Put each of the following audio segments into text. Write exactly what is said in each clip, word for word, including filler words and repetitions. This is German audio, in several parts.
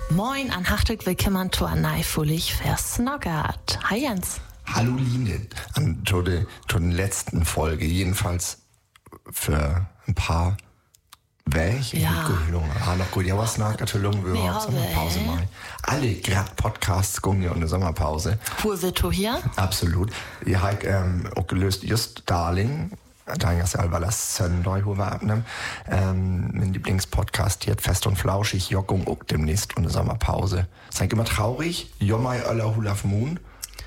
Moin, an hartelijk willkommen zu einer neuen Folge Versnoggert. Hi Jens. Hallo Line, an zu der letzten Folge, jedenfalls für ein paar Welche? Ja. Gut, ah, noch gut, ja, was nach der Lungen, wir haben Sommerpause mal. Alle grad Podcasts gehen ja in der Sommerpause. Wo wird du hier? Absolut. Ich habe ähm, auch gelöst, just Darling, da ist ja über das Sonntag, wo wir abnehmen. Ähm, mein Lieblingspodcast hier, Fest und Flauschig, Jockung auch demnächst und eine Sommerpause. Seid immer traurig, Jommai Öller Hulaf Moon.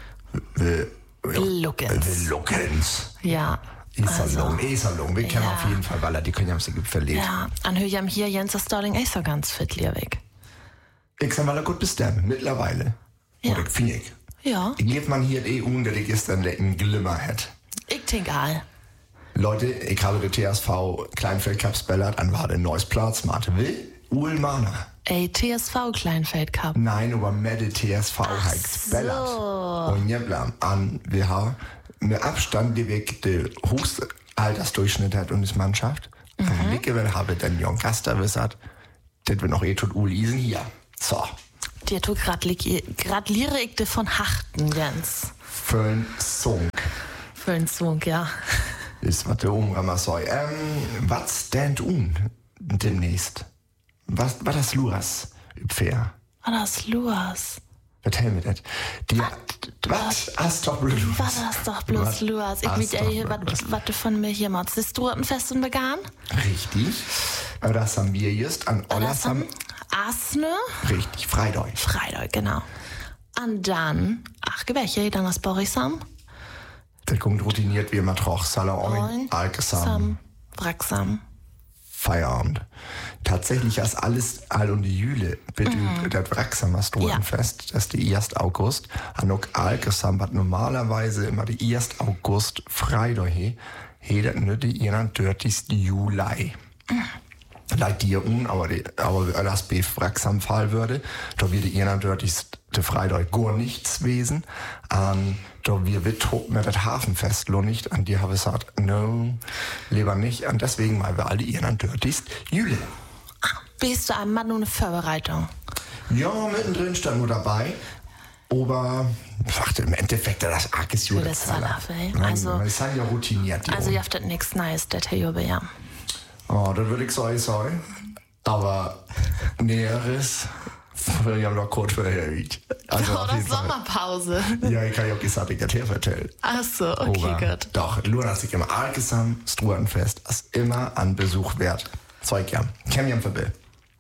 Lookens. Lookens. Ja. Iserlohn, also, Iserlohn. Wir kennen ja. auf jeden Fall, weil die können ja am Sieg verlegt. Ja, an Höjam hier Jens ist Darling ist so ganz fit, Lierweg. Ich sag mal, gut bis dann, mittlerweile. Ja. Oder finde ich. Ja. Ich lebe man hier in E U, der ich ist dann ein Glimmer hat. Ich denk all. Leute, ich habe den T S V Kleinfeld Cup spellert an war der neues Platz, Marte will, Uhlmana. Ey, T S V Kleinfeld Cup. Nein, aber Mette T S V Ach halt spellert. so. Und jetzt an W H mit Abstand, die wirklich der höchste Altersdurchschnitt hat und die Mannschaft. Mhm. Und ich habe dann Jon Gaster gesagt, das wird noch eh tut Uli Isen hier. So. Dir tut gratuliere ich dir von Hachten, Jens. Für einen Song. Für einen Song, ja. Ist was der Umrammer soll. Ähm, was stand un demnächst? Was, was das Luas, Pferd? Was das Luas? Erzähl mir das. Die, was hast doch bloß Luas? Was hast doch bloß Luas? Ich mit ey, was du von mir hier machst. Ist du ein Fest und vegan? Richtig. Aber das haben wir just an Ollersam. Asne? Richtig, Freitag. Freitag, genau. Und dann, ach, gewäche, dann das Borisam. Der kommt routiniert wie immer troch. Salaon, Alkesam. Wracksam. Feierabend. Tatsächlich ist alles all und die Jüle bitte mhm. das Wracksamer Strohenfest, ja. Das ist die erste August. Anok Alkesam, was normalerweise immer die erste August Freitag he, he das nicht die jemand dörtigst Juli. Mhm. Leid dir un, aber die, aber das B Wracksam Fall würde, da würde jemand dörtigst der Freitag gar nichts wesen. Um, da wir wird mir das Hafenfest lo nicht, an die habe ich gesagt, no, lieber nicht. Und deswegen mal wir alle ihren dörtigst Jüle. Bist du einmal nur eine Vorbereitung? Ja, mittendrin stand nur dabei. Aber ach, im Endeffekt das arges Jule. Das war dafür, also, wir sind ja routiniert. Also ihr habt das nichts Neues, der Theobe, ja. Oh, das würde ich so sagen. Aber Näheres will ich noch kurz verhält. Also oh, das Sommerpause. Ja, ich kann ja auch gesagt, ich hätte erzählt. Ach so, okay, Aber gut. Doch, nur dass ich im Algesam Struenfest ist immer an Besuch wert. Zeug ja. Kämm ja vorbei.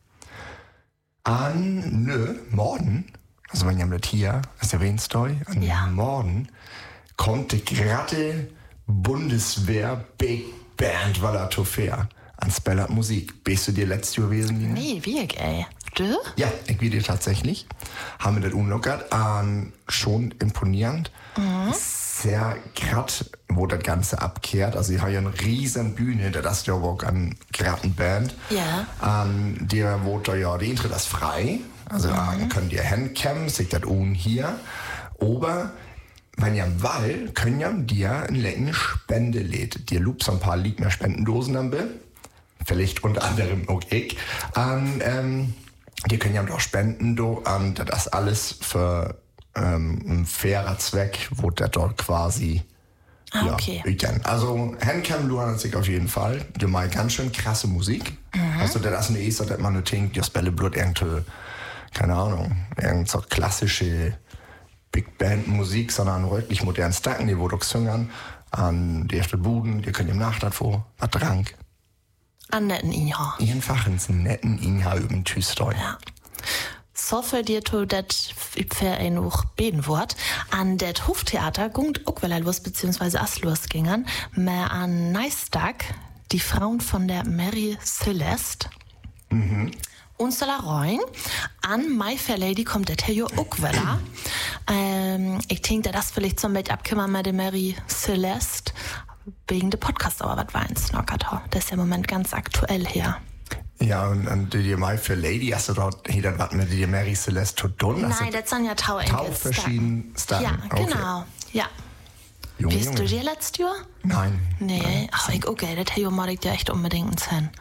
An, nö, morgen, also wenn ihr mit hier, das erwähnst du, an ja. morgen konnte gerade Bundeswehr Big Band Wallatofea an Spellert Musik. Bist du dir letztes Jahr gewesen? Nina? Nee, wie ich, ey. Du? Ja, ich will dir tatsächlich. Haben wir das unlockert. Ähm, schon imponierend. Mhm. Sehr grad, wo das Ganze abkehrt. Also, ich habe ja eine riesen Bühne, das ist ja auch an graden Band. Ja. Ähm, der wurde ja, die Eintritt ist frei. Also, mhm. könnt ihr hinkommen, sich das un hier. Aber, wenn ihr am Wall, können ja dir ein lecken Spende lädt. Dir loops ein paar liegt mehr Spendendosen am Bild. Vielleicht unter anderem auch ich. Und, ähm, die können ja auch spenden, do, und das ist alles für ähm, ein fairer Zweck, wo der dort quasi. Ah, ja, okay. Also, Handcam lohnt sich auf jeden Fall. Du mal ganz schön krasse Musik. Mhm. Also, das ist eine Easter, dass man nur denkt, das Bälle Blut irgendwie, keine Ahnung, irgend so klassische Big Band Musik, sondern wirklich modern Stacken, die wo du singen, an die erste Buden, die können im Nachstadt vor, was Trank. An netten Inha. Einfach ins netten Inha über Tüsteu. Ja. So für dir to dat für ein noch Bedenwort. An det Hoftheater gungt auch weil los beziehungsweise Aslos gingern. Mehr an Neistag, die Frauen von der Mary Celeste. Mhm. Und Solaroin. An My Fair Lady kommt der Theo Uckweller. ähm, ich denke, das vielleicht zum Bild abkümmern mit der Mary Celeste. Wegen der Podcast, aber was war ein Snockertor? Das ist ja im Moment ganz aktuell hier. Ja, und, und die My Fair Lady, hast du dort, hey, dann warten wir die Mary Celeste Todon? Nein, das sind ja Tau Tau verschieden Starten. Ja, okay. genau, ja. Junge, Bist du dir letztes Jahr? Nein. Nee, Nein. ach, ich, okay, das Theo mag ich dir echt unbedingt sein.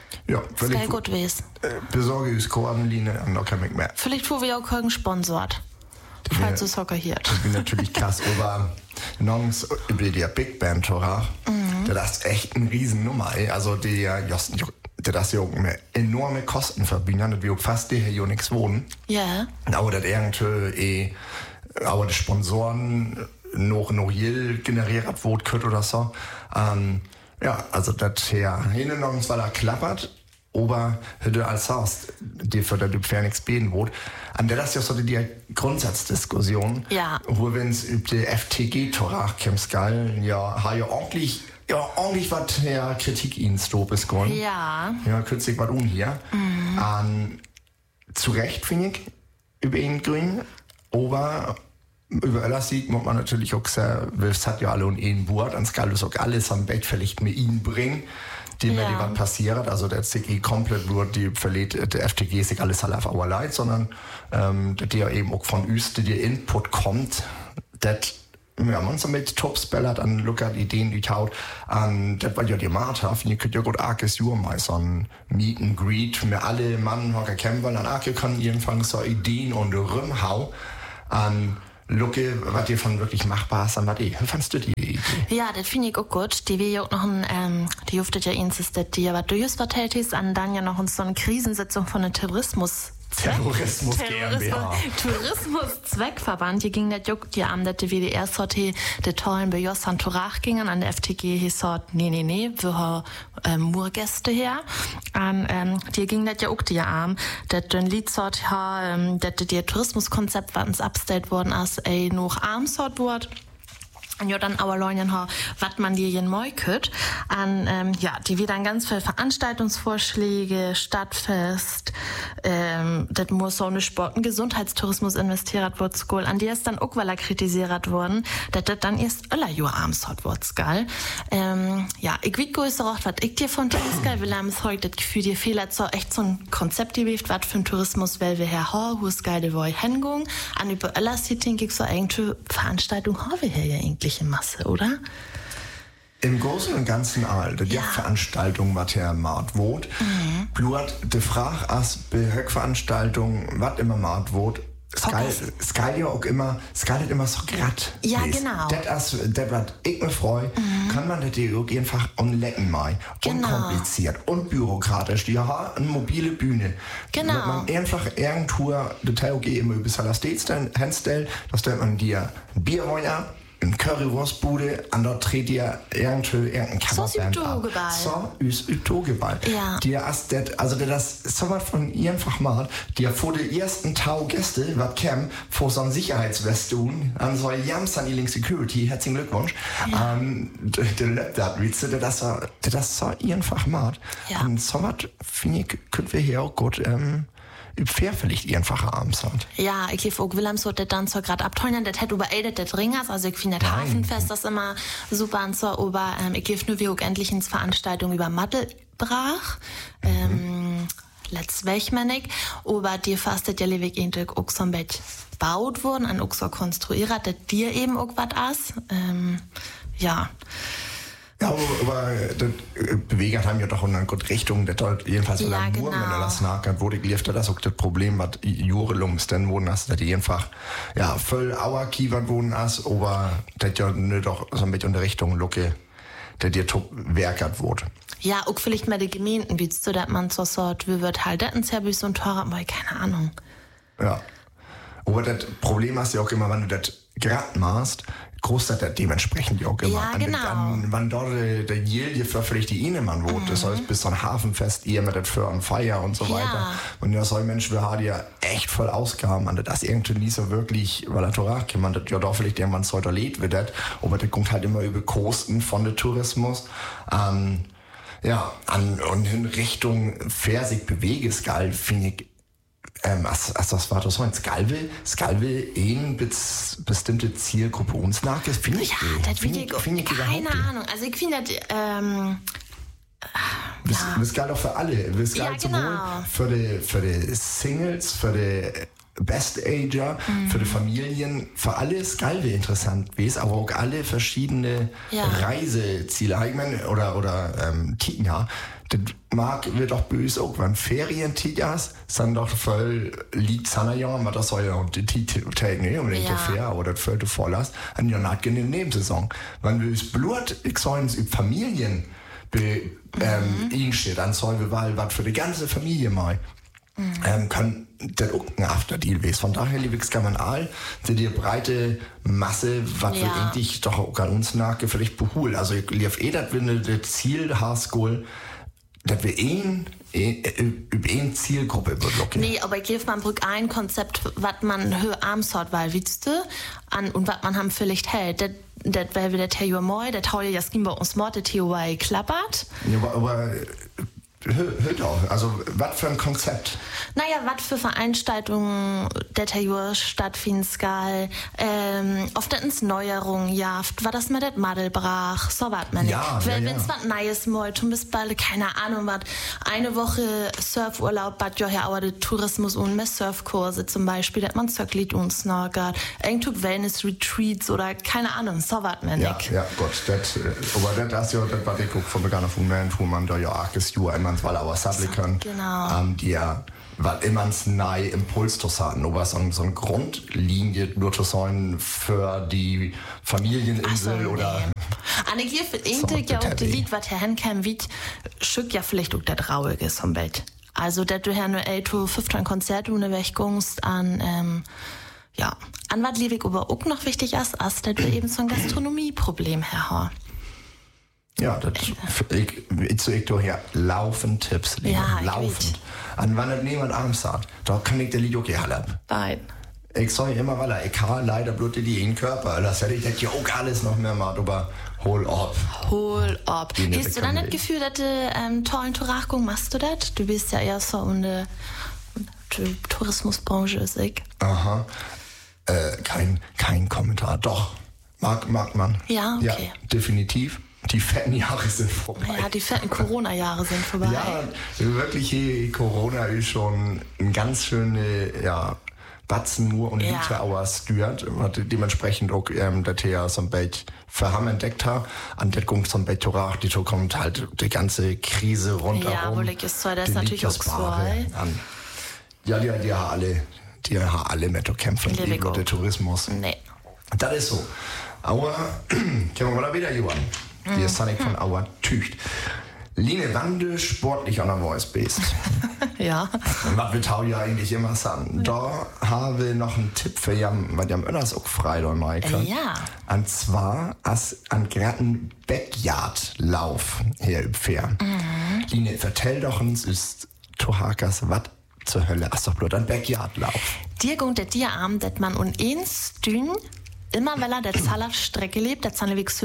Ja, das ist gut gewesen. Äh, besorge ich Koordinline und noch kann ich mehr. Vielleicht wo wir auch keinen Sponsort. Falls du Soccer hier. Ich bin natürlich krass, aber nongs über die Big Band Torah, mhm. das ist echt eine Riesennummer. Also die Josten, das ja auch eine enorme Kosten verbinden, das wir auch fast die hier nichts wohnen. Ja. Aber das irgendwie, aber die Sponsoren noch noch Yield generiert wurde, könnt oder so. Ähm, ja, also das hier hin und weil er klappert. Aber du als hast, die für der Typ nichts beten wird. An der das ja so die Grundsatzdiskussion. Ja. Wo wenn es über die F T G-Torach kämpft, ja, hat ja ordentlich, ja, ordentlich was her Kritik ihnen stop ist geworden. Ja. Ja, kürzlich was un hier. Mhm. Ähm, zu Recht, finde ich, über ihn grün. Aber über alles sieht, muss man natürlich auch sagen, es hat ja alle und einen Bord, ans Gall ist auch alles am Bett vielleicht mit ihnen bringen. Die mir ja. die was passiert, also der C G komplett nur die verliert, der F T G ist nicht alles auf our Leid, sondern ähm, die ja eben auch von Üste, die Input kommt, das ja, man so mit Topspeller dann lookert Ideen, die taut, an das war ja die Martha, finde ich, könnt ja gut arkes Jurmai, so ein Meet and Greet, mir alle Mann, hocker kämpfen, dann arke kann irgendwann so Ideen und Rümhau an Lucke, was dir von wirklich machbar ist, dann was eh. Wie fandst du die Idee? Ja, das finde ich auch gut. Die will ja auch noch ein, ähm, die juftet ja insistet, die aber du just vertellt ist, an dann ja noch so eine Krisensitzung von der Tourismus. Terrorismus GmbH. Tourismus-Zweckverband, die ging das juckt die am, dass die W D R-Sorte der tollen Bejos an Torach gingen, an der F T G hieß sort, nee, nee, nee, wir haben ähm, Murgäste her. An, ähm, die ging das ja auch die am, dass den Liedsort, ähm, dass der Tourismuskonzept, was uns abgestellt worden ist, ey, noch Armsort wird. Und ja, dann aber Leute, was man dir jeden Moi könnt. An, ähm, ja, die wieder ganz viele Veranstaltungsvorschläge, Stadtfest, ähm, das muss so eine Sport- und Gesundheitstourismus investiert wird, School. An die ist dann auch weil er kritisiert worden, dass das dann erst öller Jahr abends hat wird, geil. Ähm, ja, ich weiß größer auch, was ich dir von Tourismus geil will, haben es heute das Gefühl, dir fehlt so echt so ein Konzept gewählt, was für ein Tourismus, weil wir her haben, wo es geil wo Hengung. An über öller Sitting gibt so eigentlich Veranstaltung haben wir hier ja eigentlich in Masse, oder? Im Großen und Ganzen all, die ja. Veranstaltung, was hier Mart wohnt, mhm. bluert die Frage als Behörveranstaltung, was immer Mart wohnt, es geht ja auch immer, es geht immer so grad. Ja, ist. genau. Das, was ich mir freue, mhm. kann man das auch einfach unlecken mal. Genau. Unkompliziert, unbürokratisch. Die haben eine mobile Bühne. Genau. Wenn man einfach irgendwo die T O G immer über Salastets hinstellt, da stellt man dir ein Bierweier, ein Currywurstbude, an dort dreht ihr irgendwie irgendein Coverband ab. So ist Ütogeball. Ja. Die erst, also das ist so was von einfach mal, die vor der ersten Tau Gäste, was kämen, vor so einem Sicherheitswest tun, an so einem Jams an die Security, herzlichen Glückwunsch. Ja. Ähm, der Laptop, wie du, das so, das so einfach mal. Ja. Und so was, finde ich, können wir hier auch gut, ähm, fair vielleicht einfacher abends hat. Ja, ich gebe auch Willems so, der dann so gerade abteuern, das hat über Edet, der Ringers, also ich finde das Hafenfest, das immer super und so, aber ähm, ich gebe nur wie auch endlich ins Veranstaltung über Mattelbrach, mhm. ähm, let's Welchmanik, aber dir fastet ja lewig ähnlich auch so ein Bett baut wurden, an auch so konstruiert, dass dir eben auch was ist, ähm, ja. Ja, aber das Bewegert haben ja doch in eine gute Richtung, das dort jedenfalls in ja, der Mur, genau. wenn er das nachgeht, wurde geliefert, das ist auch das Problem, was Jurelums denn wurden, dass das einfach, ja, voll Auer Kiewert wurden ist, aber das ja nicht doch so ein bisschen in der Richtung Lucke, der dir top werkert wurde. Ja, auch vielleicht mal die Gemeinden, wie du, dass man so sagt, wie wird halt das ein Service und teurer, aber keine Ahnung. Ja. Aber das Problem hast du ja auch immer, wenn du das gerade machst, kostet das dementsprechend ja auch immer. Ja, genau. An, an, wenn dort äh, der Yield für vielleicht die Inemann wohnt, mhm. das heißt bis so ein Hafenfest, ihr mit das für ein Feier und so ja. weiter. Und ja, so ein Mensch, wir haben ja echt voll Ausgaben, an das irgendwie nie so wirklich, weil er Torach kann, das ja doch vielleicht irgendwann so erlebt wird, aber das kommt halt immer über Kosten von der Tourismus. Ähm, ja, an, und in Richtung fair sich bewege, ist geil, finde ich. Ähm, also, also das war doch so ein Skalville, Skalville eine bis, bestimmte Zielgruppe uns nach ist, finde ich. Ja, das finde ich, find ich keine Ahnung. Also ich finde das, ähm, das, ja. das galt auch für alle. Das galt ja, genau. sowohl für die, für die Singles, für die Best Ager, mhm. für die Familien, für alle ist geil wie interessant, wie es aber auch alle verschiedene ja. Reiseziele, ich meine, oder, oder, ähm, ja, das mag wird auch böse auch, wenn Ferientigas sind doch voll liegt seiner Jahren, weil das soll ja auch die Tag nicht unbedingt Ja. fair oder das voll voll ist, an der Nacht in der Nebensaison. Wenn du das Blut, ich soll es über Familien be, ähm, mhm. steht, dann soll wir mal was für die ganze Familie mal. Mhm. Ähm, kann das auch ein Afterdeal gewesen. Von daher, liebe Skamanal, die die breite Masse, was Ja. wir eigentlich doch auch an uns nach vielleicht beholen. Also, ich lief eh, dass wir das Ziel haben, dass wir ein, über eine Zielgruppe blocken. Nee, aber ich gebe mal ein Konzept, was man höher abends hat, weil, weißt du, an, und was man haben vielleicht hält. Das, das wäre wieder der Jahr moi, das hau ja bei uns Mord, das Theo klappert. Ja, aber, aber hör doch, also was für ein Konzept? Naja, was für Veranstaltungen der Jahr stattfinden skal, ähm, oft ins Neuerungen jaft, war das mit das Madelbrach, so was man Ja, nicht. ja, Wenn ja. es was Neues mal, zum bis bald, keine Ahnung, was, eine Woche Surfurlaub, bad ja ja auch der Tourismus und mehr Surfkurse zum Beispiel, dass man Zöcklied und Snorgert, irgendwo Wellness-Retreats oder keine Ahnung, so was man Ja, nicht. ja, Gott, das, äh, aber das ist ja, das war ich auch von begann von Moment, wo man da ja auch das Jahr immer weil aber satteln können. Genau. Ähm, die ja, weil immer ein neue Impuls zu haben, aber so, so eine Grundlinie nur zu sein für die Familieninsel so, oder. Nee. Anne hier für So, Intek ja auch das die hätte Lied, was Herr Henkem wie schück ja vielleicht auch der Traurige ist vom Bild. Also, dass du Herr nur elto fünfzehn Konzerte ohne Wegkommst an, ähm, ja, an was liebig aber auch noch wichtig ist, ist, dass wir eben so ein Gastronomieproblem haben. Ja, das, ich, ich, ich doch hier laufend Tipps, lieben, Ja, ich laufend. weiß. An wann das niemand abends hat, da kann ich der Lied auch gerne ab. Nein. Ich sag immer, weil ich habe leider bloß die in Körper. Das hätte ich das ja auch alles noch mehr mal, aber hol ab. Hol ab. Die nicht Hast du dann das bekannt Gefühl, dass du ähm, tollen Tourachgung machst du das? Du bist ja eher so in der die Tourismusbranche ist ich. Aha. Äh, kein, kein Kommentar. Doch. Mag, mag man. Ja, okay. Ja, definitiv. Die fetten Jahre sind vorbei. Ja, die fetten Corona-Jahre sind vorbei. Ja, wirklich, hier, Corona ist schon ein ganz schöne, ja, Batzen nur und Ja. Liter Auer stört. Und dementsprechend auch, ähm, der Thea so ein bisschen für haben entdeckt hat. An der kommt so ein bisschen Torach, die to kommt halt die ganze Krise rundherum. Ja, wohl ich ist zwar, das Die ist natürlich liegt auch das so. Wahre an. Ja, die, die haben alle, die haben alle mit kämpfen Liebe gegen Go. den Tourismus. Nee. Das ist so. Aber, können wir mal wieder, Johann. Die ist Sonic von Auer Tücht. Line, wann du sportlich an der Voice bist. Ja. Was wir tau ja eigentlich immer sagen. Da habe ich noch einen Tipp für jam, weil die haben önners auch frei da mal können. Ja. Und zwar als an graden Backyard-Lauf hier im Fair. Mhm. Line, vertell doch uns, ist Tohakas, was zur Hölle? Ach doch bloß ein Backyard-Lauf. Dir gungt der dir arm, dass man un eins dünn immer weil er der Zahl Strecke lebt, der Zahl weg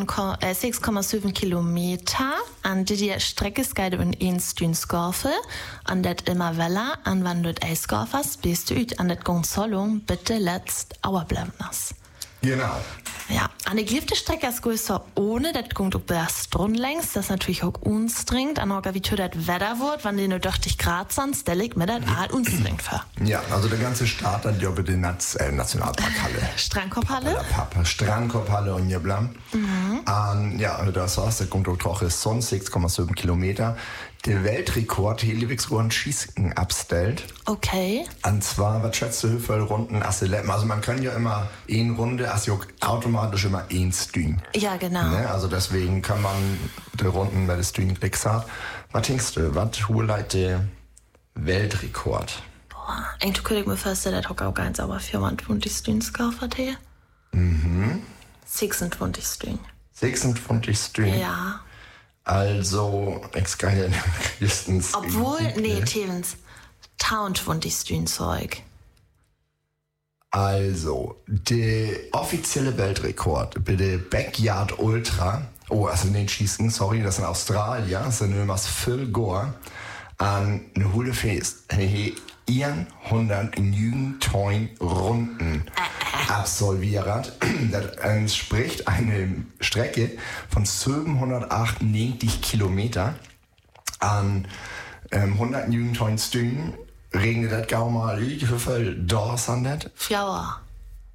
sechs Komma sieben Kilometer, an die die Strecke ist geil und eins dünn Skorfe, an det immer weller, an wann du eis Skorfers, bist du üt, an det Gonzolum, bitte letzt Auer bleiben nass. Genau. Ja, an der geliebte Strecke ist größer ohne, das kommt auch erst rund längs, das natürlich auch unstringt, an der wie das Wetter wird, wann die nur durch dich Grad sind, stellig mit das all unstringt für. Ja, also der ganze Start dann ja über die Naz äh, Nationalparkhalle. Strandkorbhalle? Papa, Strandkorbhalle und Jeblam. Mhm. Um, ja, also das war's, der kommt auch ist sonst sechs Komma sieben Kilometer. Der Weltrekord hier Liebigsruhen Schießen abstellt. Okay. Und zwar, was schätzt du, für Runden Asseleppen? Also man kann ja immer eine Runde, also automatisch immer eins Stühn. Ja, genau. Ne? Also deswegen kann man die Runden, weil das Stühn Klicks hat. Was denkst du, was holt der Weltrekord? Boah, eigentlich könnte ich mir vorstellen, dass auch ganz aber vierundzwanzig Stühlen gekauft hat hier. Mhm. sechsundzwanzig Stühlen. sechsundzwanzig Stühlen? Ja. Also, ich kann ja höchstens. Obwohl, nee, Tevens, zweiundzwanzig Stühlen Zeug. Also, der offizielle Weltrekord bei der Backyard Ultra, oh, also den Schießen, sorry, das ist in Australien, das sind immer Phil Gore, an eine Hule Fest, hundert Newton Runden absolviert. Das entspricht einer Strecke von siebenhundertachtundneunzig Kilometer an ähm, hundert Newton Stühlen. Regnet das gar mal, wie viel da sind das? Fjauer.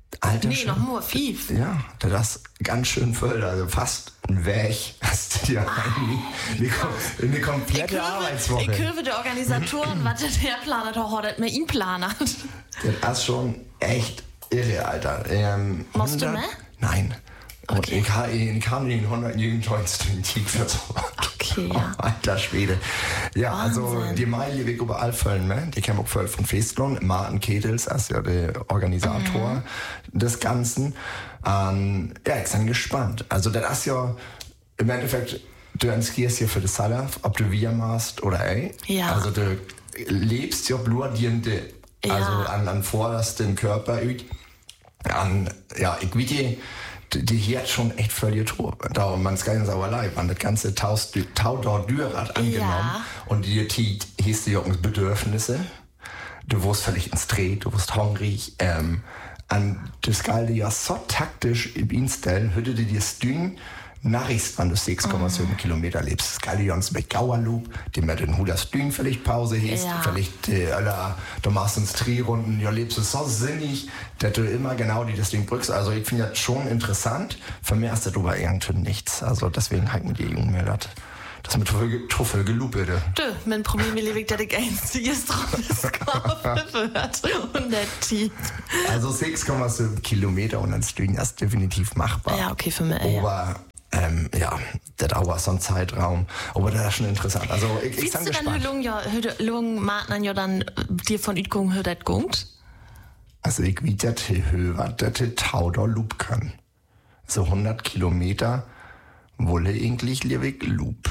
Alter, nee, schon. noch nur fief. Ja, das ist ganz schön voll, also fast ein Weg hast du dir rein. In die komplette ich Arbeitswoche. Ich höre die Organisatoren, was der Planer doch hat, mir ihn planert. Das ist schon echt irre, Alter. Ähm, Machst du mehr? Nein. Und Okay. ich habe ich kann den hundert Jugendjoints für so. Okay, ja. Oh, alter Schwede. Ja, Wahnsinn. also die Meile weg überall füllen, ne? Die kennen auch voll von Festlon. Martin Ketels, als ja der Organisator Mhm. des Ganzen. Ähm, ja, ich bin gespannt. Also das ist ja im Endeffekt, du entskierst hier für das Salaf, ob du wir machst oder ey. Ja. Also du lebst ja nur dir, Ja. also an, an vordersten Körper üt. An, ja, ich weiß die, die hier hat schon echt völlig Tour. Da man es ganz sauer leib an das ganze Taudor-Dürrad angenommen. Ja. Und die, die hieß die Jungs Bedürfnisse. Du wirst völlig ins Dreh, du wirst hungrig. Ähm, an das Geile ja so taktisch im Instellen, hörte dir das Ding nachrichst, wenn du sechs Komma sieben Kilometer lebst. Das Geile Jons mit Gauerloop, die mir den Hudas Ding vielleicht Pause hieß, Ja. vielleicht, äh, alla, du machst uns Drehrunden, ja, lebst du so sinnig, dass du immer genau die das Ding brückst. Also ich finde das schon interessant. Für mich ist das aber irgendwie nichts. Also deswegen halt mit die Jungen mir das. Das mit Truffel gelupet. Du, mein Problem ist ewig, dass ich einziges Trommes kaufe wird. Und der Tee. Also sechs Komma sieben Kilometer und ein Stück ist definitiv machbar. Ja, okay, für mich, ja. Aber, ähm, ja, das dauert so ein Zeitraum. Aber das ist schon interessant. Also, ich, ich Siehst bin du dann, gespannt. Lung, ja, Lung, Martin, ja, dann, äh, dir von Üdgung, hört das gungt? Also, ich weiß, dass die Höhe, dass die Tauder Loop kann. So hundert Kilometer wolle eigentlich liebig Loop.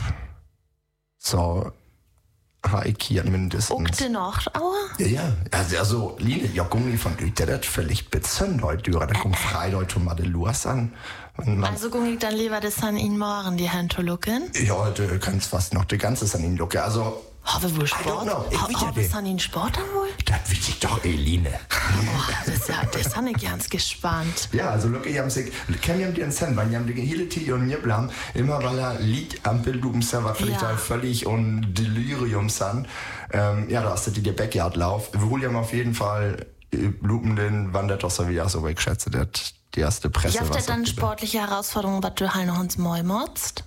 So, ha ich hier mindestens. Uckte noch, aua? Ja, ja. Also, also Line, ja, Gummi von Leute, das völlig bezahlen Leute, da kommt frei Leute mal die Los an. Und man, Also gung ich dann lieber das an ihn morgen, die Hand zu lucken? ja, du kannst fast noch die ganze an ihn lucken. Also, Habe wohl I don't Sport? know. Ich weiß ja Habe es nicht. an ihn Sport dann wohl? das weiß ich doch, Eline. Oh, das ist ja, das habe ich ganz gespannt. Ja, also Lucky, ich habe sich, kennen wir den Cent, weil ich habe die hele Tee und mir blam, immer weil er liegt am Bildungsserver, vielleicht Ja. da völlig und Delirium san. Ähm, ja, da hast du die der Backyard-Lauf. Wir holen ja auf jeden Fall äh, Lupen den wandert doch so wie auch so, ich schätze, das die erste Presse. Ich habe was dann auf die- sportliche Herausforderungen, was du halt noch ins Mäu motzt.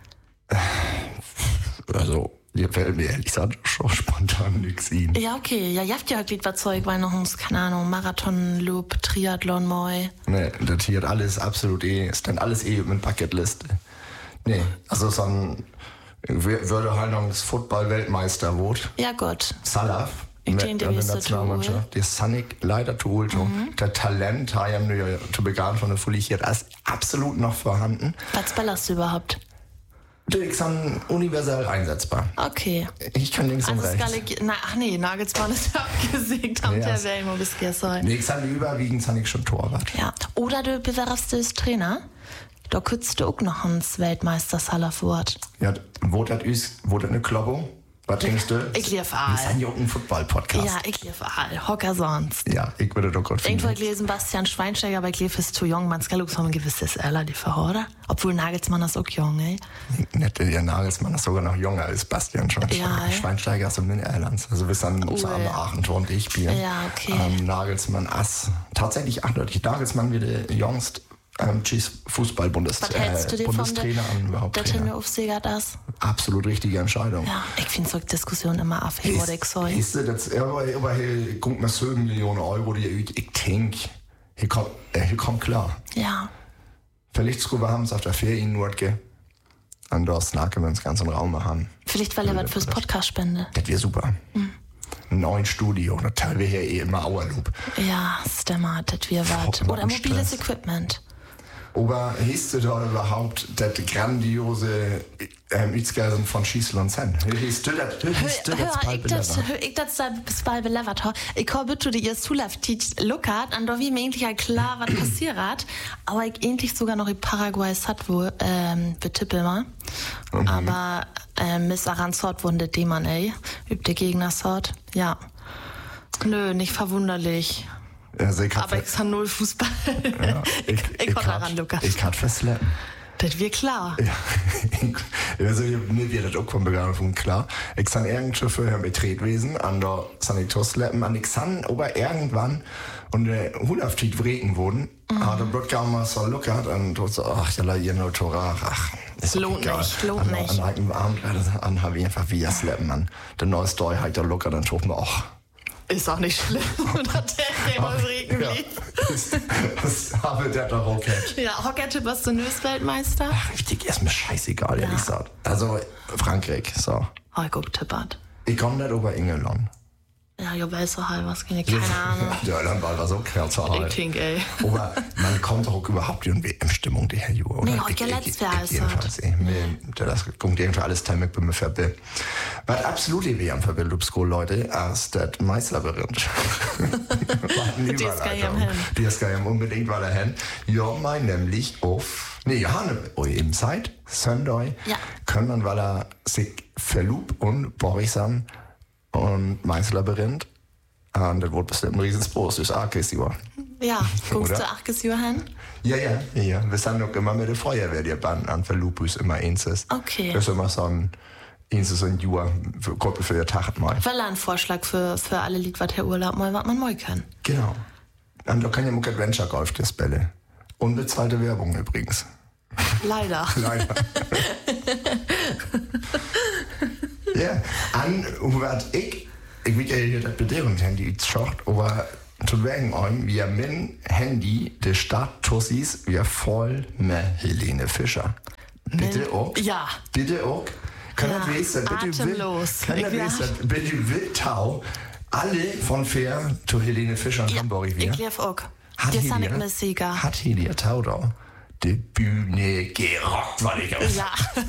Also, dir fällt mir ehrlich gesagt schon spontan nichts ein. Ja, okay. Ja, ihr habt ja halt Lied was Zeug, weil noch uns, keine Ahnung, Marathon, Loop, Triathlon, Mäu. Nee, das hier alles absolut eh, ist dann alles eh mit Bucketliste. Nee, also so ein, wer- würde halt noch das Football-Weltmeister wird. Ja, Gott. Salaf. Ich mit denke, der der wirst du Nationalmannschaft. Der Sonic leider zu holen. Mhm. Der Talent, ha, ja, nur zu begann von der Folichiert, ist absolut noch vorhanden. Was ballerst du überhaupt? Der ist dann universell einsetzbar. Okay. Ich kann links Also und rechts. Skalle, na, ach nee, Nagelsmann ist abgesägt am Ja, der es- Welt, bis gestern. Nee, ich kann überwiegend kann ich schon Torwart. Ja. Oder du bewerfst als Trainer. Da könntest du auch noch ins Weltmeister Salafurt. Ja, wo das ist, wo das eine Klobbo? Was denkst du? Ich lief Wir all. sind ja auch ein Football-Podcast. Ja, ich lief all. Hocker sonst. Ja, ich würde doch Gott Irgendwo finden. gelesen, Bastian Schweinsteiger, aber ich lief ist zu jung. Man skal auch so ein gewisses Alter, die Verhorde. Obwohl Nagelsmann ist auch jung, ey. Nicht der Nagelsmann ist sogar noch jünger als Bastian Schweinsteiger. Ja, ey. Schweinsteiger ist im Erlands. Also wir sind Oh, zusammen ja. Aachen und ich spielen. Ja, okay. Ähm, Nagelsmann Ass. Tatsächlich eindeutig. Nagelsmann wird der jüngst ähm, Fußball-Bundestrainer Was hältst du dir von der, Bundestrainer an überhaupt. der Trainer. Tende Aufseger das? Absolut richtige Entscheidung. Ja, ich finde so Diskussion immer affig, was ich soll. Ist das, aber, aber hier kommt mir sieben Millionen Euro, die ich, ich denke, hier kommt, äh, hier kommt klar. Ja. Vielleicht drüber haben sie auf der Ferie in Nordge. Und da snacken wir uns ganz im Raum haben. Vielleicht, weil er was fürs Podcast spende. Das wäre super. Ein neues Studio, das teilen wir hier eh immer Auerloop. Ja, Stemmer, das wir was. Oh, Oder mobiles Stress. Equipment. Aber hieß du da überhaupt das grandiose ähm, Itzgelsen von Schießel und Zen? Hieß du das? Hieß du das Hör, bald ich das, belevert? hör, ich das da bis bald belevert habe. Ich habe bitte die erst Zulauf lockert, und da wie mir eigentlich halt klar, was passiert hat. Aber ich endlich sogar noch in Paraguay satt, wo, ähm, betippe mal. Mhm. Aber, ähm, Miss Aranzort wunde die man, ey. Übt der Gegner sort. Ja. Nö, nicht verwunderlich. Also ich Aber ich kann null Fußball. ja, ich ich, ich ich daran, hat- Lukas. ich hat verslappen. Das wird klar. Ja, ich, Also, mir wird das auch von Begabung klar. Ich kann irgendwie vorher betreten gewesen, an der Sanitusleppen, an ich kann aber irgendwann, und der Hulaftiet wregen wurden, mhm. hat der Brotgar mal so lockert und so, ach, ja, ihr nur Tora, ach, ist lohnt egal. nicht, lohnt an, nicht. An einem Abend, an, habe ich einfach wie das Leppen, Mann. Der neue Story halt der locker, dann schauen wir auch. Ist auch nicht schlimm, oder der immer Regen ja. blieb. Das habe der der Rocket. Ja, Hockey-Tipp, was du Nös-Weltmeister? Ach, richtig, ist mir scheißegal, Ja. ehrlich gesagt. Also, Frankreich, so. Oh, ich guck tippert. Ich komme nicht über England. Ja, ich weiß so halb was, keine Ahnung. Ja, dann war das auch klar zu Ich halten. think, ey. Aber man kommt doch überhaupt nicht in W M-Stimmung, die Herr Juh, oder? Nee, heute letztes Jahr ist jedenfalls, ey. Mir- Das kommt irgendwie alles Teil mit mir verbild. Was absolut die W M verbild, Lupsko, Leute, ist das Maislabyrinth. Die ist geil am Hen. Die ist geil unbedingt war der Hen. Ja, mein nämlich auf, nee, Johanne, oh, eben Zeit, Sunday, Ja. können, weil er sich verliebt und Borisan und Maislabyrinth. Und das wird bestimmt ein Riesenspost, das ist auch kein Jahr. Ja, guckst Oder? du acht Johann? Ja, ja, ja, ja. Wir sind noch immer mit der Feuerwehr, die Band an Verlupus immer eins ist. Okay. Das ist immer so ein, eins ist so ein Jahr, für, Gruppe für den Tag mal. Weil er ein Vorschlag für, für alle Lied, was der Urlaub mal, was man mal kann. Genau. Und da kann ja mal Adventure Golf das Bälle. Unbezahlte Werbung übrigens. Leider. Leider. Ja, an, was ich, ich will ja hier das Bedingungshandy geschaut, aber zu wegen einem, wie mein Handy, der Status wie voll mit Helene Fischer. Bitte auch. Ja. Bitte auch. Kann Ja, das wissen, bitte will, atemlos. kann das Ich- ja. wissen, bitte will Tau, alle von Fair zu Helene Fischer in Ja, Hamburg ich wieder. lief auch. Hat Die hier Sonic die- Messiger. Hat hier die Tau da die Bühne gerockt, war ich aus. Ja.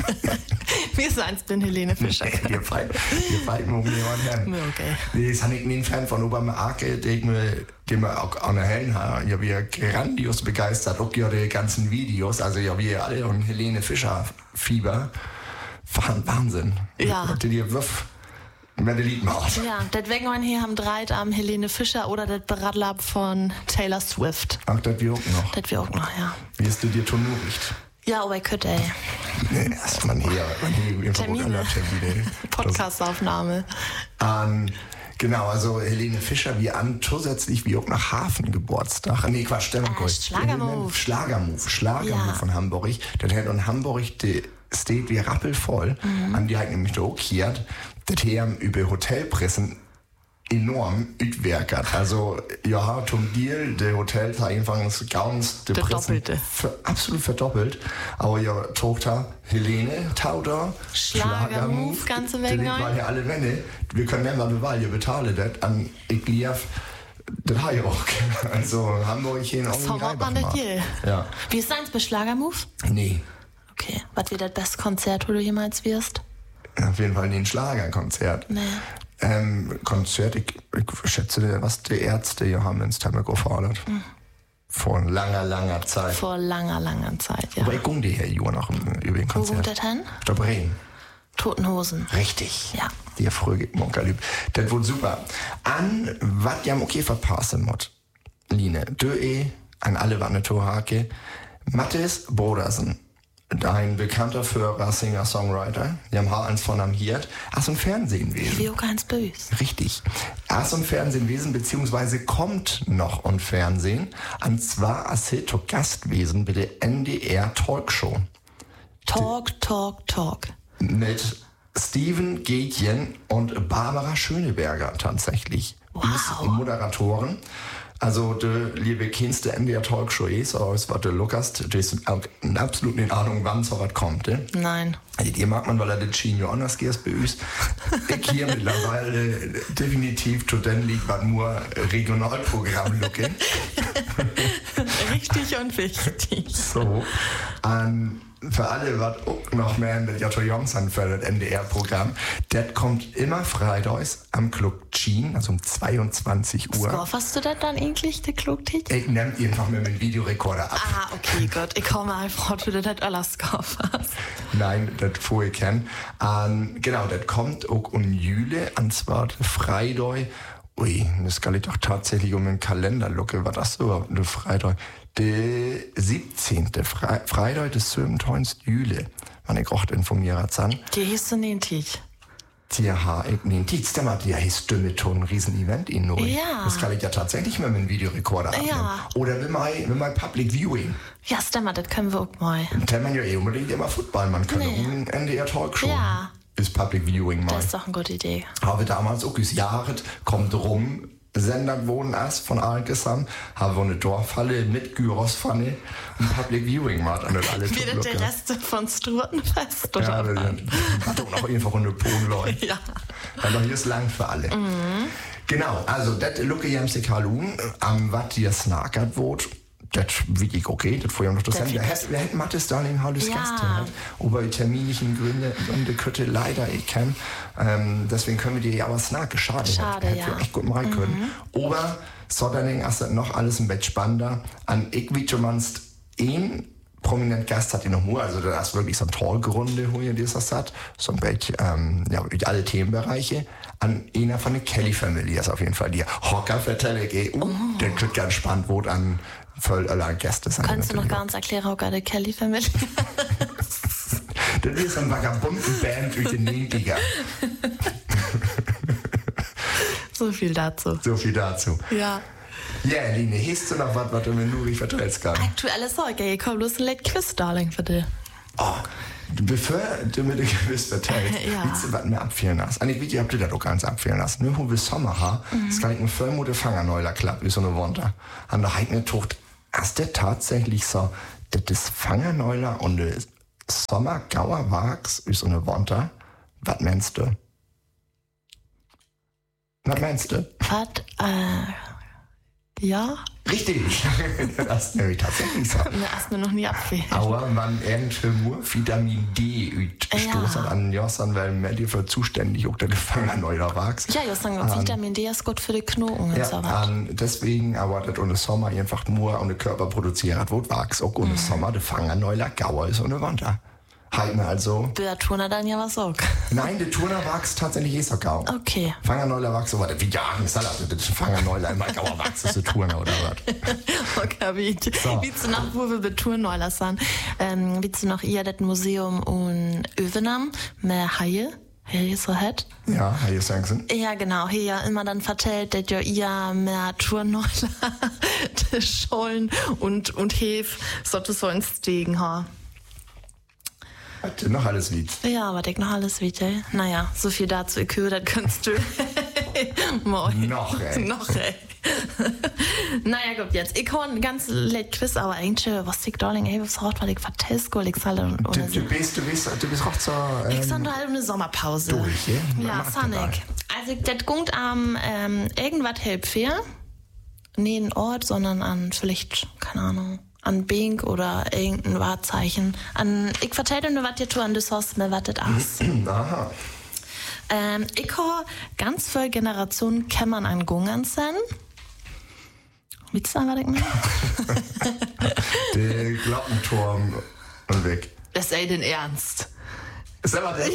Wir sind bin Helene Fischer. Wir fighten, wir fighten um jemanden. Ja, okay. Nee, das habe ich nie ein Fan von Obama Arke, den wir, den wir auch an der Hellen haben. Ja, wir grandios begeistert, auch ja die ganzen Videos, also ja, wir alle und Helene Fischer Fieber. Wahnsinn. Ja. Die dir wirf, wenn der Lied macht. Ja, das Wegmann hier haben dreit am Helene Fischer oder das Beradlab von Taylor Swift. Ach, das wir auch noch. Das wir auch noch, ja. Wie hast du dir Ton nicht? Ja, aber ich könnte, ey. Nee, erst mal her. Man hier einfach Termine. alle Termine. Podcastaufnahme. Ähm, genau, also Helene Fischer, wie an zusätzlich wie auch nach Hafengeburtstag. Nee, Quatsch, Stefan Äh, Kreuz. Schlagermove. Schlagermove, Schlagermove Ja. von Hamburg. Das hat in Hamburg die steht wie rappelvoll. Mhm. An die hat nämlich auch hier, das haben über Hotelpressen enorm utwerkert. Also, ja, zum Deal, der Hotel hat einfach ganz die Der Pressen Doppelte. ver, absolut verdoppelt. Aber ja, Tochter Helene Tauder, Schlagermove, ganze die Welt Lied neu. war ja alle Wände. Wir können ja mal bewahren, ihr bezahlt das an Igliaf. Das habe ich auch. Also, Hamburg hier in So macht man das hier. Ja. Wie ist deins bei Schlagermove? Nee. Okay. Was wird das beste Konzert, wo du jemals wirst? Auf jeden Fall nie ein Schlagerkonzert. Nee. Ähm, Konzert, ich, ich schätze, was die Ärzte hier haben ins Tempo gefordert. Mhm. Vor langer, langer Zeit. Vor langer, langer Zeit, ja. Aber ich gucke die Herr Juhr noch im, über den Wo Konzert. geht das hin? Der Bremen. Toten Hosen. Richtig. Ja. Die Fröge Monkalüb. Das wird super. An, was jam okay verpassen muss. Line, Döe, an alle Wanne Torhake. Mathis Brodersen. Ein bekannter Führer, Singer, Songwriter. Die haben Haar eins von am Hirt. Ach, so ein Fernsehenwesen. Wie auch ganz böse. Richtig. Er ist im Fernsehenwesen, beziehungsweise kommt noch im Fernsehen. Und zwar als Hito Gastwesen bei der N D R Talkshow. Talk, talk, talk. Mit Steven Gätjen und Barbara Schöneberger tatsächlich. Wow. Als Moderatoren. Also, die liebe Keenste N D R Talkshow ist, aber es war der Lukas, der ist absolut nicht Ahnung, wann so was kommt. Ne? Nein. Also, die mag man, weil er den Senior anders geht bei uns. Ich hier mittlerweile definitiv zu den liegt, was nur Regionalprogramm lucke. Richtig und wichtig. So. Um, für alle, was auch noch mehr mit Jotto Johnson für das N D R-Programm, das kommt immer freitags am Club Jean, also um zweiundzwanzig Uhr. Skofferst du das dann eigentlich, der Klugtit? Ich nehme einfach mit dem Videorekorder ab. Ah, okay, gut. Ich komme einfach, wie du das alles skofferst. Nein, das vorher kennen. Um, genau, das kommt auch um Jule, und zwar der Freitag. Ui, das kann ich doch tatsächlich um den Kalender lucke. Was das so überhaupt, der Freitag? Der siebzehnte Fre Freitag des siebzehnten Juli, wenn ich recht informiert bin. Die hieß du nicht Tisch. Tja, ich nehme die Stimme, die heißt mit so ein Riesen-Event in Neu. Ja. Das kann ich ja tatsächlich mit einem Videorekorder abnehmen. Ja. Oder mit meinem mein Public Viewing. Ja, stimmt, das können wir auch mal. Dann man ja eh unbedingt immer Football, man könnte Nee. ein N D R-Talkshow. Ja. Ist Public Viewing mal. Das ist doch eine gute Idee. Habe damals auch gesagt, kommt rum, Sender wohnen erst von Algesam, habe eine Dorfhalle mit Gyrospfanne und Public Viewing gemacht. Und alle Wie das der Reste von Strutenfest, oder? Ja, wir sind, hat doch noch einfach eine Polen-Leute. Ja. Aber hier ist lang für alle. Mhm. Genau, also das Lucke Jamsik Halun, am was hier snackert wird, das wirklich okay, das vorher noch das Das Wer hätte, wer hätte Mathis Darling Halles Ja. Gast gehabt? Aber terminlichen Gründe und die Kütte leider ich kann. Ähm, deswegen können wir dir ja aber snacken. Schade. Schade, hätte ja. wir echt gut machen können. Aber Sodderling hast du noch alles ein Bett spannender. An ich wie du meinst, ein prominent Gast hat ihn noch nur, also das ist wirklich so ein Talkrunde, wo ihr das hat, so ein Bett, ähm, ja, mit alle Themenbereiche. An einer von der Kelly-Familie ist auf jeden Fall die Hocker-Vertelle, oh. Der kriegt ganz spannend, wo an voll allein Gäste sind. Kannst du noch ganz erklären, auch gerade Kelly Family? Das ist so ein vagabunden Band durch den neunziger. So viel dazu. So viel dazu. Ja. Ja, Line, hast du noch was, was du mir nur nicht vertellst kann? Aktuelle Sorge, ich komme bloß ein Late Quiz, Darling, für dich. Oh, bevor du mir das Quiz vertellst, Ja. willst du was mir abfehlen lassen? An ich habt ihr das doch ganz abfehlen lassen. Nur wo wir Sommer haben, es kann ich ein Vollmode Fangerneuler klappt, wie so eine Wonter. An der Heikne Tucht, ist der tatsächlich so, das ist Fangerneuler und das Sommergauer Wachs, wie so eine Wonter. Was meinst du? Was meinst du? Was? Äh, ja? Richtig, das ist nämlich tatsächlich so. Mir hast mir noch nie abwählen. Aber man irgendwie nur Vitamin D stoßen Ja. an Jossan, weil man dafür zuständig auch der Gefangener neuer Wachs. Ja, ich sagen, um, Vitamin D ist gut für die Knochen und Ja, so was. um, deswegen aber das ohne Sommer einfach nur ohne Körper produziert wird Wachs. Auch ohne Sommer, der Fanger neuer Gauer ist ohne Wander. Halten also. Der Turner dann ja was auch. Nein, der Turner Wachs tatsächlich ist auch Gau. Okay. Fanger neuer Wachs, aber wie ja, Salat, das ist Fanger neuer, immer Gauer Wachs ist der Turner oder was? Okay, wie, So. wie zu noch, wo wir bei Tourneuler sind, ähm, wie zu noch ihr das Museum und Övenam, mehr Haie, hier so hat. Ja, hier Sanksen. Ja, genau, hier ja immer dann vertellt, dass ja ihr mehr Tourneuler, die Schollen und, und Hef, sollte so ins Stegen ha. Hat der noch alles lieb. Ja, aber denk noch alles wieder. Naja, so viel dazu, ich höre, das kannst du. Moin. Noch, ey. Noch, ey. Naja, gut, jetzt. Ich kann ganz late Quiz, aber eigentlich, was ich Darling, ey, was hat, weil ich vertellst, ich sag Du, du bist, du bist, du bist auch zur, Ich ähm, sag halt eine Sommerpause. durch, ja? Ja, Mag Sonic. Also, das kommt am, ähm, irgendwas hält fair. Nee, ein Ort, sondern an vielleicht, keine Ahnung, an Bink oder irgendein Wahrzeichen. An, ich vertelle dir, was dir tu an das Haus, mir wartet aus. Aha. ähm, ich habe ganz viele Generationen Kämmern an Gungern sein. Willst du sagen, was ich meine? Der Glockenturm und weg. Das sei denn Ernst. Ist aber der.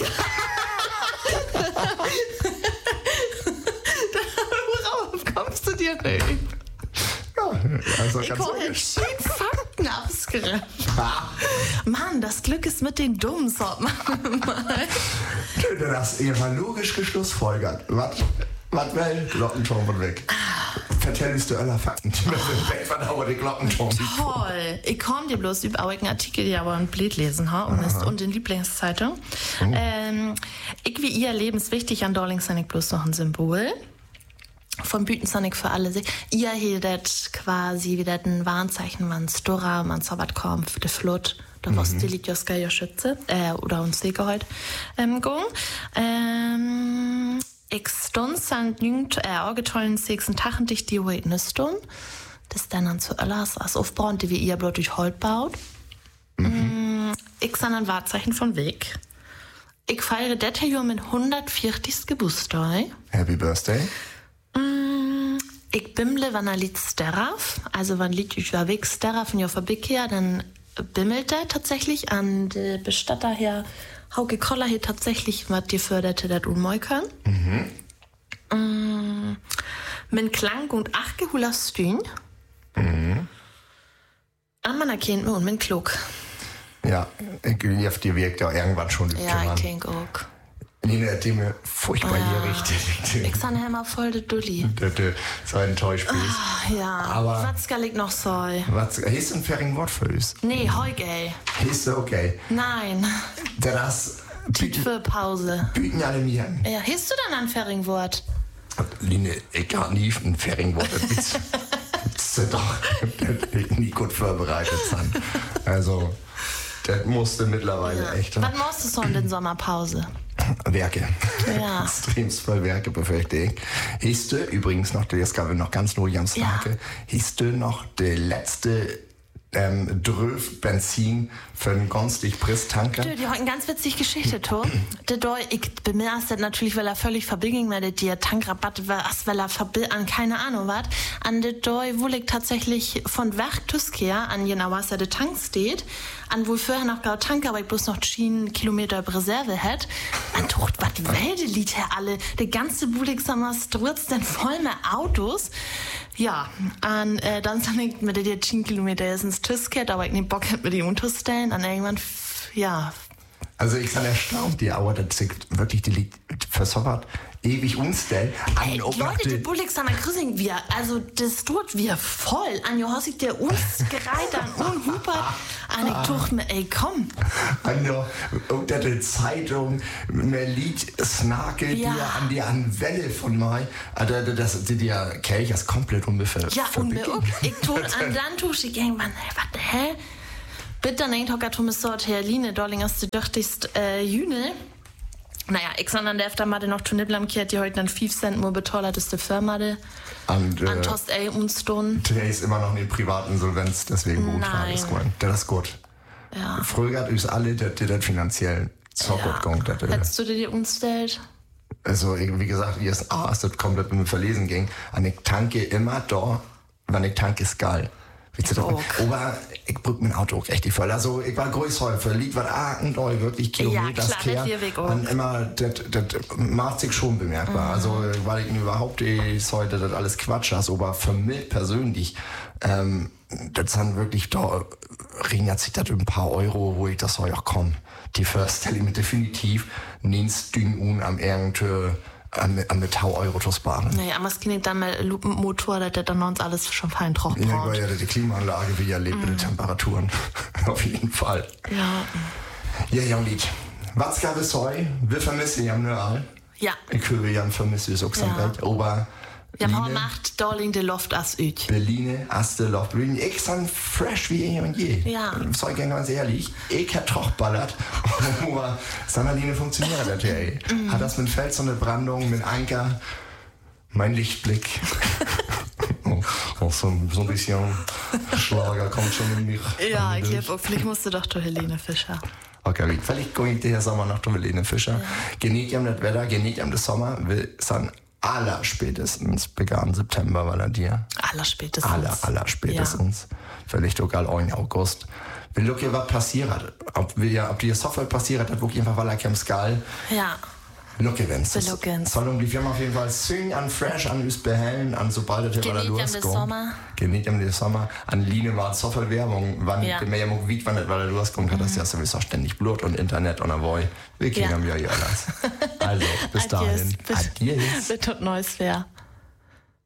Worauf kommst du dir nicht? Ja, also Ich ganz habe logisch. entschieden Fakten abgegriffen. Mann, das Glück ist mit den Dummen, sagt man mal. Du hast irgendwann logisch geschlussfolgert. Was? Was will? Glockenturm und weg. Vertellst du alle Fakten, die mir sind weg von der Glockenturm. Toll. Ich komme dir bloß über einen Artikel, die aber ein Blät lesen ha und, ist, und in Lieblingszeitung. Oh. Ähm, ich wie ihr lebenswichtig an Darling Sonic bloß noch ein Symbol. Von Bütensonic für alle. Ihr hättet quasi wieder ein Warnzeichen, man Stora, man Sabbat kommt, der Flut, da was die liegt Joska ja Schütze, äh, oder uns Sege heute, ähm, gong. Ähm, ich stund sind jüngt, äh, augetollen sechsen Tachen dich die heute nicht stund. Das dann an zu Öllas, als aufbauen, die wie ihr bloß durch Holt baut. Mhm. Ich san ein Wahrzeichen von Weg. Ich feiere das Jahr mit hundertvierzigsten Geburtstag. Happy Birthday. Ich bimmle, wenn er Lied steraf, also wenn Lied über Weg steraf und ja verbicke, dann bimmelt er tatsächlich an den Bestatter her, Hauke Koller hier tatsächlich, was die förderte, das unmoikern. Mhm. Mm, mit Klang und Achgehula Stün. Mhm. An meiner Kind und mein Klug. Ja, ich auf die wirkt ja irgendwann schon. Ja, ich denke auch. Nee, der hat mir furchtbar Ah, hier richtig. Ich sage immer voll der Dulli. So ein Täuschspiel. Ah, ja, Aber was kann ich noch so? Was, hast du ein fertigen Wort für uns? Nee, heug, ey. Hast du, okay. Nein. Das Tiet für Pause. bieten alle mir an. Ja, hast du dann ein Ferringwort? Line, ich kann nie ein Ferringwort. Das ist doch nie gut vorbereitet sein. Also, das musste mittlerweile Ja. echt. Was machst du so in der Sommerpause? Werke. Ja. Extremst voll Werke, befürchte ich. Hast du übrigens noch, das gab noch ganz neu am Stake, Ja. hast du noch die letzte ähm, Dröf Benzin für einen günstig Preis-Tanker? Du, die hat eine ganz witzige Geschichte, to. Der Doi, ich bemerke das natürlich, weil er völlig verbilligen werde, der Tankrabatt war, as weil er verbill an keine Ahnung was. An der Doi, wo ich tatsächlich von Werk Tüskehr an genau was der Tank steht, an wo vorher noch gar Tanker, aber ich bloß noch zehn Kilometer Reserve hätt. An tucht, was Wälde liegt her alle. Der ganze Bulig Sommer stürzt denn voll mit Autos. Ja, an, äh, dann sind ich mit der zehn Kilometer ins Tüskehr, aber ich nicht Bock hab mit die unterstellen. An irgendwann, f- ja. Also ich bin erstaunt, die Auer, das ist wirklich, die liegt versoffert ewig umstellen. Ey, Leute, die Bullix an der Grüssing, wir, also das tut wir voll. An Johossig, der uns gereit an und Huper. An ich tuch mir, ey, komm. An der, unter der Zeitung, mir liegt Snake, Ja. die an die an Welle von mir, also das, die, die Kelch ist komplett unbefällt. Ja, und mir auch. Ich tue an dann tue ich irgendwann, ey, was, hä? Bitte nicht, Hocker, Thomas Sort, Herr Line, Dolling, ist die dürftigst, äh, Jüne. Naja, ich sondern der Efter noch Tuniblam kiert, die heute dann fünf Cent nur betollerteste Firma, de. Und, äh, An Tost, ey, und Stone. der ist immer noch in Privatinsolvenz, deswegen gut. Nein. Das ist gut. Das ist gut. Ja. Früher hat uns alle, der das finanziell so gut gegangen. das, äh, Hättest du dir die umstellt? Also, ich- wie gesagt, hier ist A, das komplett mit dem Verlesen ging. Und ich tanke immer da, wenn ich tanke, ist geil. Weißt du doch? Ok. Aber ich brück mein Auto auch richtig voll. Also, ich war größhäufer, liegt was Aachen, wirklich Kilometer. Ja, klar, das hier weg auch. Und immer, das, das macht sich schon bemerkbar. Mhm. Also, weil ich überhaupt ist heute das alles Quatsch ist, aber für mich persönlich, ähm, das sind wirklich da, regnet sich das ein paar Euro, wo ich das soll auch kommen. Die First stelle ich mir definitiv nehmst Ding un am irgendein an, an mit Tau Euro zu sparen. Nee, aber es ging dann mal Lupenmotor, der dann uns alles schon fein drauf Ja, braucht. weil ja die Klimaanlage will ja leben mit den Temperaturen. Auf jeden Fall. Ja. Ja, Janglied. Was gab es heute? Wir vermissen ja nur. Ja. Ich höre ja vermissen es auch so Ja. weit. Aber Ja, man macht Darling de Loft as üt. Berlin, Aste, Loft, Berlin. Ich san fresh wie eh und je. Ja. Soll ich ganz ehrlich, ich hab doch ballert. Aber Sanderline funktioniert das ja, ey. Mhm. Hat das mit Feld so eine Brandung, mit Anker, mein Lichtblick. oh, oh, so, so ein bisschen Schlager kommt schon in mich. Ja, ich glaube auch, vielleicht musst du doch zu Helene Fischer. Okay, wie? Vielleicht gehe ich den Sommer noch zu Helene Fischer. Ja. Genießt ihm das Wetter, genießt ihm das Sommer, will san aller spätestens begann September, weil er dir. Aller spätestens. Aller, aller spätestens. Ja. Vielleicht auch auch in August. Will wirklich was passiert. Ob, wir, ob die Software passiert hat, wirklich einfach, weil er kein Skal. Ja. Look wenn's. Look Soll um die Firma auf jeden Fall singen, an Fresh, an uns behellen, an sobald es Genießt ihm den Sommer. Genießt ihm den Sommer. An Line war Software Werbung, wann Ja. der mehr wie wann das, weil er loskommt, hat das ja sowieso ständig Blut und Internet und Avoy. Wir kriegen Ja. ja hier alles. Also, bis dahin. Adios. Adios. Bis tot Neues wär.